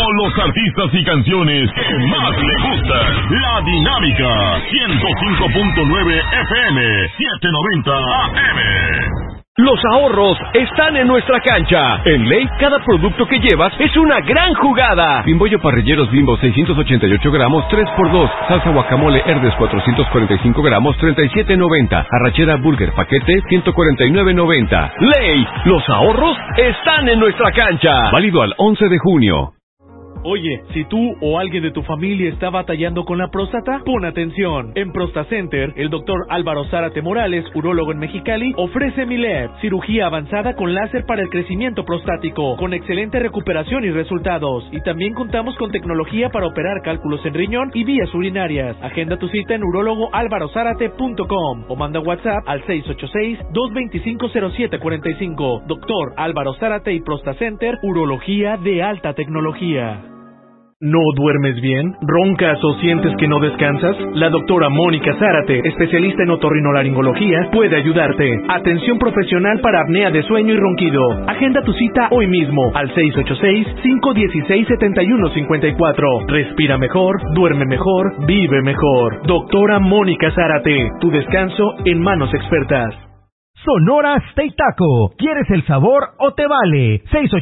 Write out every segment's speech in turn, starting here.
con los artistas y canciones que más le gustan. La Dinámica, 105.9 FM, 790 AM. Los ahorros están en nuestra cancha. En Ley, cada producto que llevas es una gran jugada. Bimbollo parrilleros Bimbo, 688 gramos, 3x2. Salsa guacamole Herdes, 445 gramos, 37.90. Arrachera Burger, paquete, 149.90. Ley, los ahorros están en nuestra cancha. Válido al 11 de junio. Oye, si tú o alguien de tu familia está batallando con la próstata, pon atención. En ProstaCenter, el doctor Álvaro Zárate Morales, urólogo en Mexicali, ofrece Milet, cirugía avanzada con láser para el crecimiento prostático, con excelente recuperación y resultados. Y también contamos con tecnología para operar cálculos en riñón y vías urinarias. Agenda tu cita en urólogoalvarozárate.com o manda WhatsApp al 686-225-0745. Doctor Álvaro Zárate y ProstaCenter, urología de alta tecnología. ¿No duermes bien? ¿Roncas o sientes que no descansas? La doctora Mónica Zárate, especialista en otorrinolaringología, puede ayudarte. Atención profesional para apnea de sueño y ronquido. Agenda tu cita hoy mismo al 686-516-7154. Respira mejor, duerme mejor, vive mejor. Doctora Mónica Zárate, tu descanso en manos expertas. Sonora Steak Taco. ¿Quieres el sabor o te vale?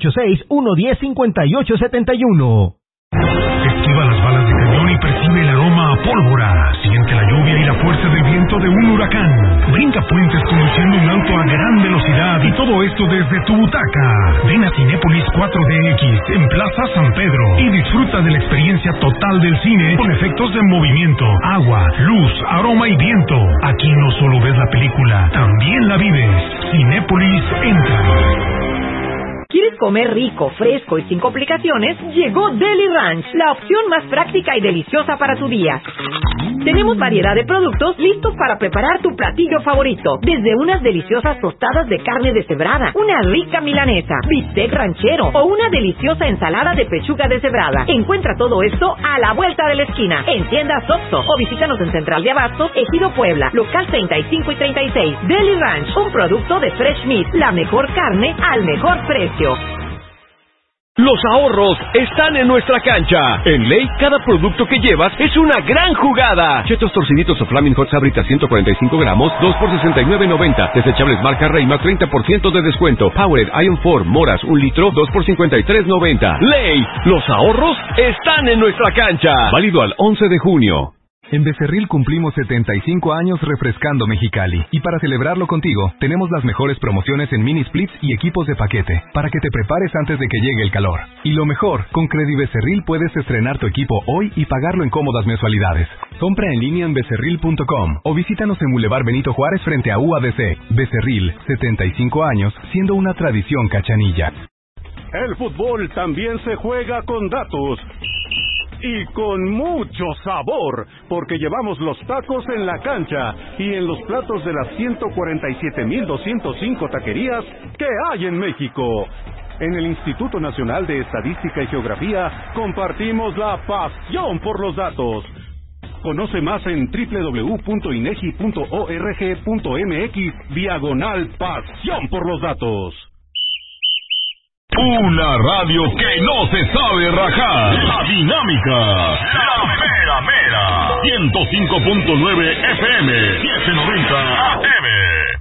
686-110-5871. Esquiva las balas de cañón y percibe el aroma a pólvora. Siente la lluvia y la fuerza del viento de un huracán. Brinca puentes conduciendo un auto a gran velocidad y todo esto desde tu butaca. Ven a Cinépolis 4DX en Plaza San Pedro y disfruta de la experiencia total del cine con efectos de movimiento, agua, luz, aroma y viento. Aquí no solo ves la película, también la vives. Cinépolis entra. ¿Quieres comer rico, fresco y sin complicaciones? Llegó Deli Ranch, la opción más práctica y deliciosa para tu día. Tenemos variedad de productos listos para preparar tu platillo favorito. Desde unas deliciosas tostadas de carne deshebrada, una rica milanesa, bistec ranchero o una deliciosa ensalada de pechuga deshebrada. Encuentra todo esto a la vuelta de la esquina, en tiendas Oxxo o visítanos en Central de Abastos, Ejido Puebla, local 35 y 36. Deli Ranch, un producto de Fresh Meat, la mejor carne al mejor precio. Los ahorros están en nuestra cancha. En Ley, cada producto que llevas es una gran jugada. Chetos torciditos o Flaming Hot Sabritas 145 gramos, 2 por 69.90. Desechables marca Reyma, 30% de descuento. Powered Ion 4 Moras, 1 litro, 2 por 53.90. Ley, los ahorros están en nuestra cancha. Válido al 11 de junio. En Becerril cumplimos 75 años refrescando Mexicali. Y para celebrarlo contigo, tenemos las mejores promociones en mini splits y equipos de paquete, para que te prepares antes de que llegue el calor. Y lo mejor, con Credi Becerril puedes estrenar tu equipo hoy y pagarlo en cómodas mensualidades. Compra en línea en becerril.com o visítanos en Boulevard Benito Juárez frente a UADC. Becerril, 75 años, siendo una tradición cachanilla. El fútbol también se juega con datos. Y con mucho sabor, porque llevamos los tacos en la cancha y en los platos de las 147.205 taquerías que hay en México. En el Instituto Nacional de Estadística y Geografía compartimos la pasión por los datos. Conoce más en www.inegi.org.mx/pasión por los datos. Una radio que no se sabe rajar. La Dinámica. La mera mera. 105.9 FM. 790 AM.